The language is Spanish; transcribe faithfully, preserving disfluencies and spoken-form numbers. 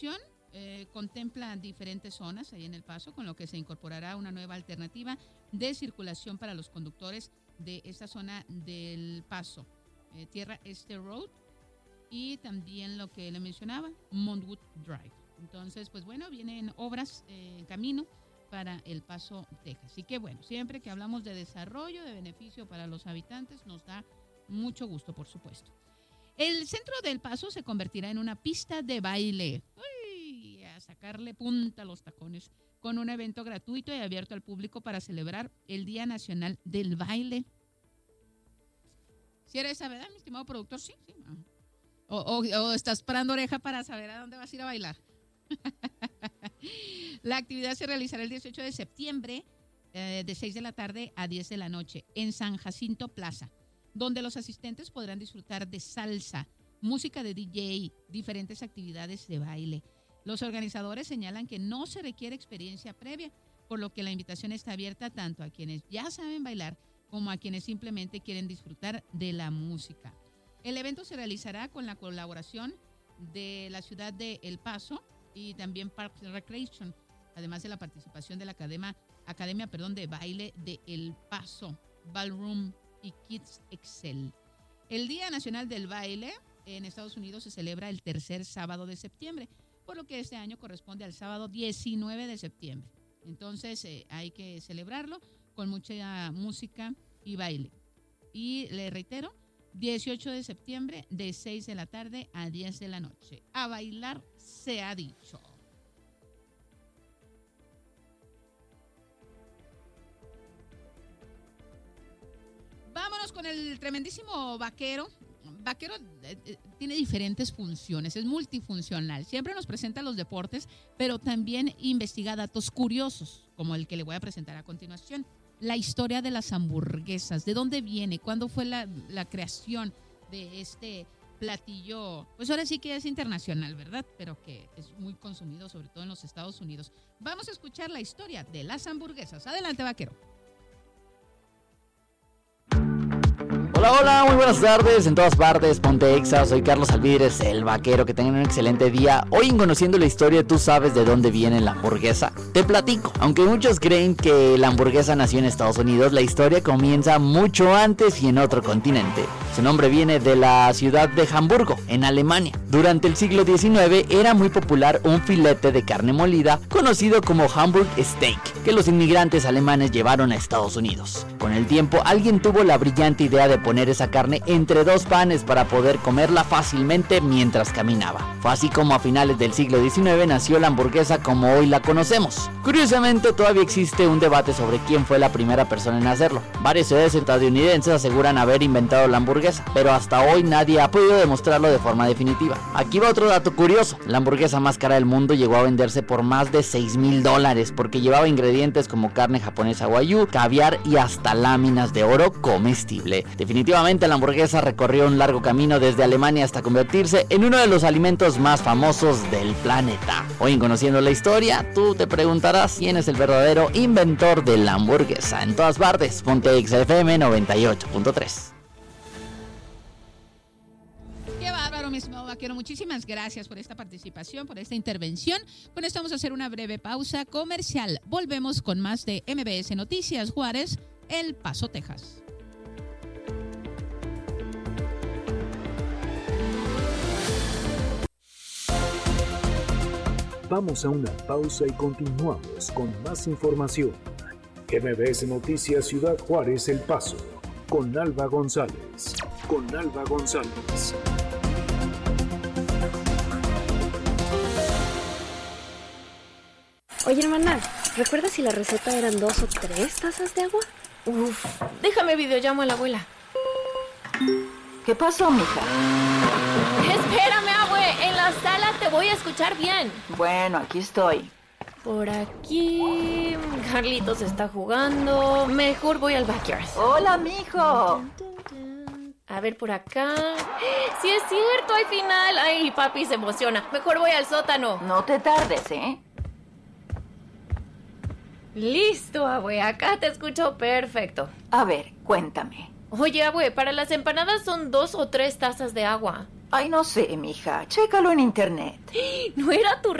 Eh, contempla diferentes zonas ahí en El Paso, con lo que se incorporará una nueva alternativa de circulación para los conductores de esta zona del Paso, eh, Tierra Este Road y también lo que le mencionaba, Montwood Drive. Entonces, pues bueno, vienen obras eh, en camino para El Paso, Texas. Así que bueno, siempre que hablamos de desarrollo, de beneficio para los habitantes, nos da mucho gusto, por supuesto. El centro del Paso se convertirá en una pista de baile. Uy, a sacarle punta a los tacones, con un evento gratuito y abierto al público para celebrar el Día Nacional del Baile. ¿Si eres esa, verdad, mi estimado productor? Sí, sí. O, o, o estás parando oreja para saber a dónde vas a ir a bailar. La actividad se realizará el dieciocho de septiembre eh, de seis de la tarde a diez de la noche en San Jacinto Plaza, donde los asistentes podrán disfrutar de salsa, música de D J, diferentes actividades de baile. Los organizadores señalan que no se requiere experiencia previa, por lo que la invitación está abierta tanto a quienes ya saben bailar como a quienes simplemente quieren disfrutar de la música. El evento se realizará con la colaboración de la ciudad de El Paso y también Parks and Recreation, además de la participación de la Academia, Academia perdón, de Baile de El Paso, Ballroom y Kids Excel. El Día Nacional del Baile en Estados Unidos se celebra el tercer sábado de septiembre, por lo que este año corresponde al sábado diecinueve de septiembre. Entonces eh, hay que celebrarlo con mucha música y baile. Y le reitero, dieciocho de septiembre de seis de la tarde a diez de la noche. A bailar se ha dicho. Vámonos con el tremendísimo Vaquero. Vaquero eh, eh, tiene diferentes funciones, es multifuncional. Siempre nos presenta los deportes, pero también investiga datos curiosos, como el que le voy a presentar a continuación. La historia de las hamburguesas, de dónde viene, cuándo fue la, la creación de este platillo. Pues ahora sí que es internacional, ¿verdad? Pero que es muy consumido, sobre todo en los Estados Unidos. Vamos a escuchar la historia de las hamburguesas. Adelante, Vaquero. Hola, hola, muy buenas tardes en todas partes, Ponte Exa, soy Carlos Alvídez, el Vaquero, que tengan un excelente día. Hoy en Conociendo la Historia, ¿tú sabes de dónde viene la hamburguesa? Te platico. Aunque muchos creen que la hamburguesa nació en Estados Unidos, la historia comienza mucho antes y en otro continente. Su nombre viene de la ciudad de Hamburgo, en Alemania. Durante el siglo diecinueve era muy popular un filete de carne molida conocido como Hamburg Steak, que los inmigrantes alemanes llevaron a Estados Unidos. Con el tiempo, alguien tuvo la brillante idea de poner esa carne entre dos panes para poder comerla fácilmente mientras caminaba. Fue así como a finales del siglo diecinueve nació la hamburguesa como hoy la conocemos. Curiosamente, todavía existe un debate sobre quién fue la primera persona en hacerlo. Varias ciudades estadounidenses aseguran haber inventado la hamburguesa, pero hasta hoy nadie ha podido demostrarlo de forma definitiva. Aquí va otro dato curioso. La hamburguesa más cara del mundo llegó a venderse por más de seis mil dólares porque llevaba ingredientes como carne japonesa wagyu, caviar y hasta láminas de oro comestible. Definitivamente la hamburguesa recorrió un largo camino desde Alemania hasta convertirse en uno de los alimentos más famosos del planeta. Hoy en Conociendo la Historia, tú te preguntarás quién es el verdadero inventor de la hamburguesa. En todas partes, Ponte X F M noventa y ocho punto tres. Qué bárbaro, mi estimado Vaquero. Muchísimas gracias por esta participación, por esta intervención. Con esto vamos a hacer una breve pausa comercial. Volvemos con más de M B S Noticias Juárez, El Paso, Texas. Vamos a una pausa y continuamos con más información. M B S Noticias Ciudad Juárez, El Paso, con Alba González. Con Alba González. Oye, hermana, ¿recuerdas si la receta eran dos o tres tazas de agua? Uf, déjame videollamo a la abuela. ¿Qué pasó, mija? Espérame, abue, en la sala te voy a escuchar bien. Bueno, aquí estoy. Por aquí... Carlitos está jugando. Mejor voy al backyard. Hola, mijo. A ver, por acá... ¡Sí es cierto! ¡Hay final! ¡Ay, papi se emociona! Mejor voy al sótano. No te tardes, ¿eh? Listo, abue. Acá te escucho perfecto. A ver, cuéntame. Oye, abue, para las empanadas son dos o tres tazas de agua. Ay, no sé, mija. Chécalo en internet. ¿No era tu